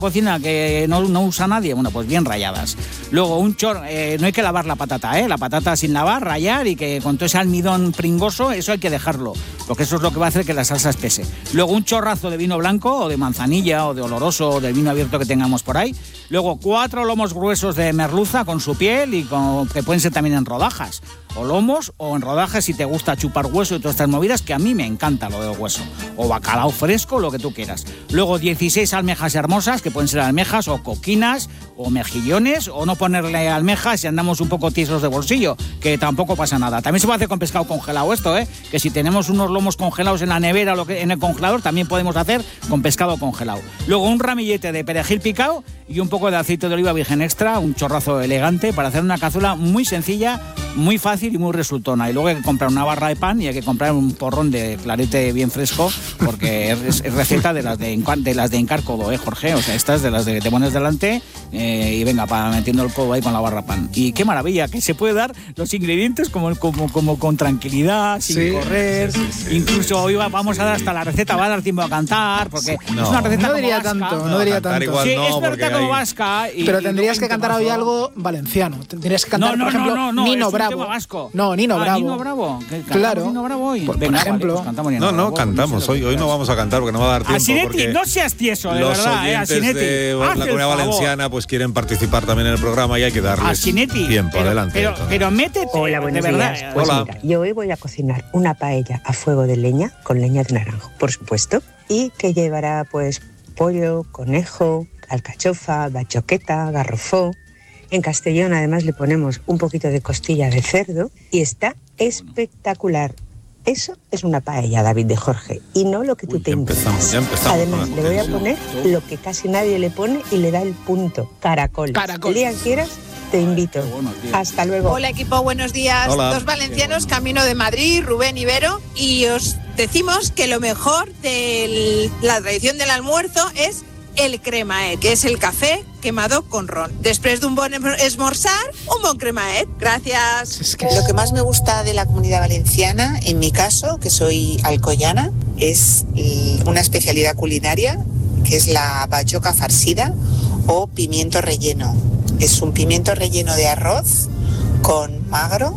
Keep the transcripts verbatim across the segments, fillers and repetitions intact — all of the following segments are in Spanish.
cocina que no, no usa nadie, bueno, pues bien rayadas. Luego un chor, eh, no hay que lavar la patata, ¿eh? La patata sin lavar, rayar y que con todo ese almidón pringoso, eso hay que dejarlo, porque eso es lo que va a hacer que la salsa espese. Luego un chorrazo de vino blanco o de manzanilla o de oloroso o del vino abierto que tengamos por ahí. Luego cuatro lomos gruesos de merluza con su piel y con, que pueden ser también en rodajas. O lomos o en rodajas si te gusta chupar hueso y todas estas movidas, que a mí me encanta lo del hueso. O bacalao fresco, lo que tú quieras. Luego dieciséis almejas hermosas, que pueden ser almejas o coquinas o mejillones, o no ponerle almejas si andamos un poco tiesos de bolsillo, que tampoco pasa nada. También se puede hacer con pescado congelado esto, ¿eh? Que si tenemos unos lomos congelados en la nevera o lo que, en el congelador, también podemos hacer con pescado congelado. Luego un ramillete de perejil picado y un poco de aceite de oliva virgen extra, un chorrazo elegante para hacer una cazuela muy sencilla, muy fácil y muy resultona. Y luego hay que comprar una barra de pan y hay que comprar un porrón de clarete bien fresco, porque es, es receta de las de, de las de hincar codo, ¿eh, Jorge? O sea, estas de las de que te pones delante eh, y venga, para metiendo el codo ahí con la barra de pan. Y qué maravilla, que se puede dar los ingredientes como, como, como con tranquilidad, sin sí, correr. Sí, sí, sí, incluso hoy vamos a dar hasta la receta, va a dar tiempo a cantar, porque no, es una receta no diría vasca. tanto, no diría tanto. Igual sí, no, es verdad como vasca. Y, pero tendrías y que cantar hoy algo valenciano. Tendrías que cantar, no, no, por ejemplo, no, no, Nino es Bravo. Un tema vasco. No, Nino ah, Bravo. Nino Bravo. Claro. Nino Bravo hoy. Por, Venga, por ejemplo. Vale, pues cantamos Nino no, no, Bravo, cantamos. Hoy, hoy no vamos a cantar porque no va a dar tiempo. Asinetti, no seas tieso, de los verdad. Oyentes eh, Asinetti, de la Comunidad Valenciana pues quieren participar también en el programa y hay que darles Asinetti, tiempo. Pero, adelante. Pero, pero métete. Hola, buenos de días. verdad. Pues Hola. mira, yo hoy voy a cocinar una paella a fuego de leña, con leña de naranjo, por supuesto, y que llevará pues pollo, conejo, alcachofa, bachoqueta, garrofó. En Castellón además le ponemos un poquito de costilla de cerdo y está espectacular. Eso es una paella, David de Jorge, y no lo que tú Uy, te ya empezamos, ya empezamos. Además, le voy a poner lo que casi nadie le pone y le da el punto, caracoles. Caracoles. El día que quieras, te invito. Hasta luego. Hola equipo, buenos días. Hola. Dos valencianos, camino de Madrid, Rubén Ibero, y os decimos que lo mejor de la tradición del almuerzo es el cremaet, que es el café quemado con ron. Después de un buen esmorzar, un buen cremaet. Gracias. Es que Lo que más me gusta de la Comunidad Valenciana, en mi caso, que soy alcoyana, es una especialidad culinaria, que es la bachoca farcida o pimiento relleno. Es un pimiento relleno de arroz con magro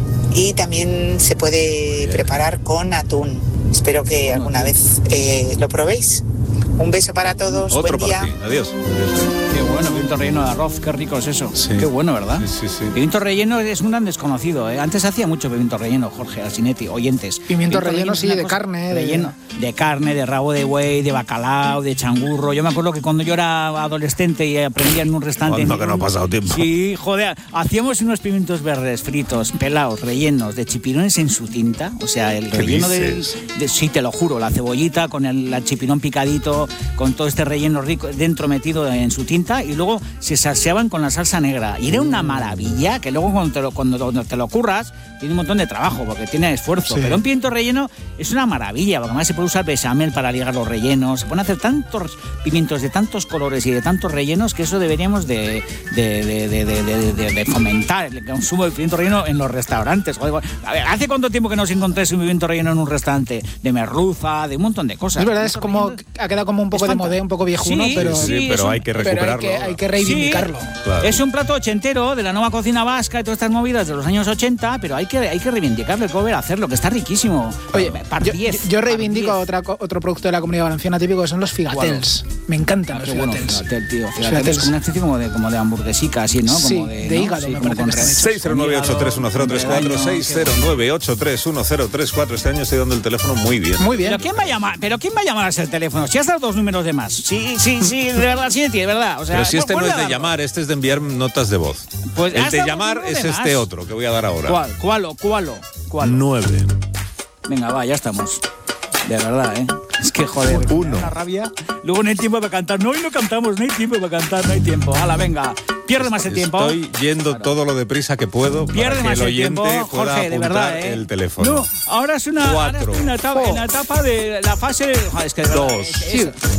y también se puede preparar con atún. Espero que alguna vez eh, lo probéis. Un beso para todos. Otro Buen día. para ti. Adiós. Adiós. Qué bueno, pimiento relleno de arroz, qué rico es eso. Sí. Qué bueno, ¿verdad? Sí, sí, sí. Pimiento relleno es un gran desconocido, ¿eh? Antes hacía mucho pimiento relleno, Jorge Asinetti, oyentes. Pimiento relleno, sí, es una de cosa- carne, de- Relleno, de carne, de rabo de buey, de bacalao, de changurro. Yo me acuerdo que cuando yo era adolescente y aprendía en un restaurante... Anda que no ha pasado tiempo. Sí, joder, hacíamos unos pimientos verdes fritos, pelados, rellenos de chipirones en su tinta. O sea, el ¿Qué relleno de, dices? de... Sí, te lo juro, la cebollita con el, el chipirón picadito, con todo este relleno rico dentro metido en su tinta, y luego se salseaban con la salsa negra. Y era una maravilla, que luego cuando te lo, cuando, cuando te lo curras, tiene un montón de trabajo, porque tiene esfuerzo. Sí. Pero un pimiento relleno es una maravilla, porque además se puede usar bechamel para ligar los rellenos, se pueden hacer tantos pimientos de tantos colores y de tantos rellenos que eso deberíamos de, de, de, de, de, de, de- de fomentar el consumo de pimiento relleno en los restaurantes. Joder, a ver, ¿hace cuánto tiempo que no os encontréis un pimiento relleno en un restaurante? De merluza, de un montón de cosas. es verdad, es Pimiento como relleno ha quedado como un poco es de fanta- modé, un poco viejuno, Sí, pero, Sí, sí, pero es un- hay que pero hay recuperarlo. que, hay que reivindicarlo. Claro. Es un plato ochentero de la nueva cocina vasca y todas estas movidas de los años ochenta, pero hay que, hay que reivindicarlo, hay que volver a hacerlo, que está riquísimo. Oye, par yo, diez, yo- yo par reivindico diez. otra, co- otro producto de la Comunidad Valenciana típico, que son los figatels. Me encantan Ah, los qué bueno, figatels. figatel, tío. Figatel Figatels. es como una especie como de, como de hamburguesica, así, ¿no? Como Sí, de, de ¿no? hígado, Sí, me como parece con que están res- hechos. seis cero nueve ocho tres uno cero tres cuatro, seis cero nueve ocho tres uno cero tres cuatro. Este año estoy dando el teléfono muy bien. Muy bien. ¿Pero quién va a llamar? ¿Pero quién va a llamar a ese teléfono? Si has dado dos números de más. Sí, sí, sí, de verdad, sí, de verdad. O sea, Pero si este no vuelve es a de darlo. llamar, este es de enviar notas de voz. Pues el has de dado llamar uno es de este más. otro que voy a dar ahora. ¿Cuál? ¿Cuál o cuál o cuál? nueve. Venga, va, ya estamos. De verdad, ¿eh? Es que, joder, me Uno. da una rabia. Luego no hay tiempo para cantar. No, hoy no cantamos, no hay tiempo para cantar, no hay tiempo. Hala, venga. Pierde más el tiempo. Estoy yendo Claro. todo lo deprisa que puedo Pierde para que más el el oyente tiempo, pueda Jorge, de apuntar verdad, ¿eh? el teléfono. No, ahora es una, ahora Cuatro. es una etapa, en la etapa de la fase... Joder, es que de verdad, Dos. es- es-